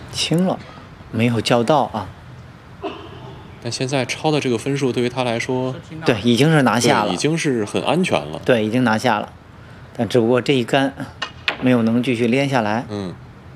轻了，没有叫到啊。 但现在超的这个分数对于他来说， 对，已经是拿下了， 已经是很安全了。 对，已经拿下了，但只不过这一杆没有能继续连下来。 嗯。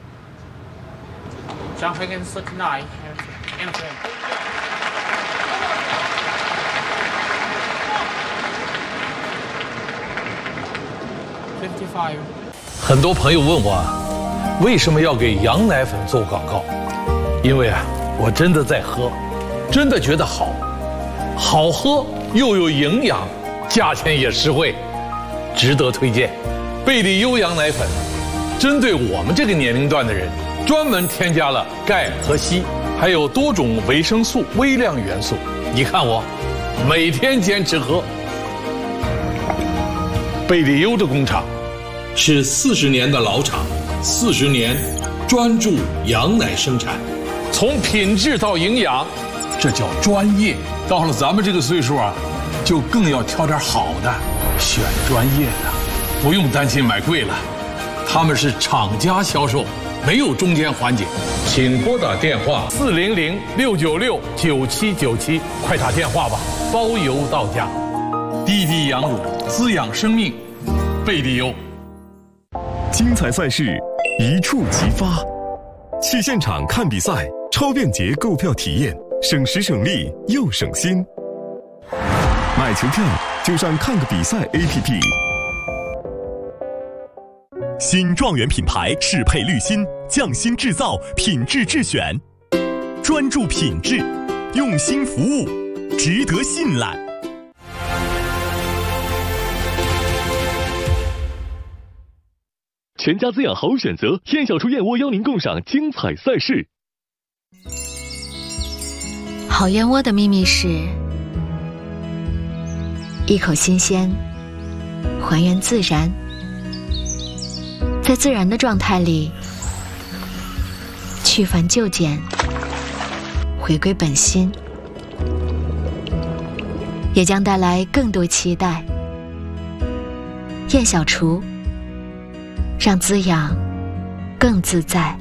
很多朋友问我，为什么要给羊奶粉做广告？因为啊，我真的在喝，真的觉得好，好喝又有营养，价钱也实惠，值得推荐。贝利优羊奶粉，针对我们这个年龄段的人，专门添加了钙和硒，还有多种维生素、微量元素。你看我，每天坚持喝。贝利优的工厂是40年的老厂，40年专注羊奶生产，从品质到营养，这叫专业。到了咱们这个岁数啊，就更要挑点好的，选专业的，不用担心买贵了。他们是厂家销售，没有中间环节。请拨打电话400-696-9797，快打电话吧，包邮到家。滴滴羊乳滋养生命，贝利优。 精彩赛事一触即发，去现场看比赛，超便捷购票体验，省时省力又省心。买球票就上看个比赛 APP。新状元品牌适配滤芯，匠心制造，品质质选，专注品质，用心服务，值得信赖。 全家滋养好选择，燕小厨燕窝邀您共赏精彩赛事。 好燕窝的秘密是一口新鲜，还原自然，在自然的状态里去繁就简，回归本心，也将带来更多期待。燕小厨，让滋养更自在。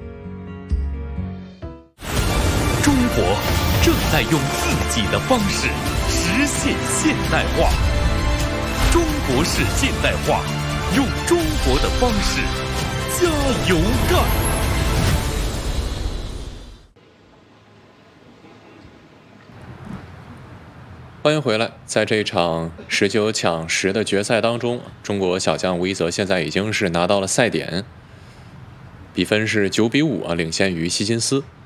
中国正在用自己的方式实现现代化，中国式现代化，用中国的方式加油干！ 欢迎回来，在这场19抢10的决赛当中，中国小将吴一泽现在已经是拿到了赛点，比分是9比5啊，领先于希金斯。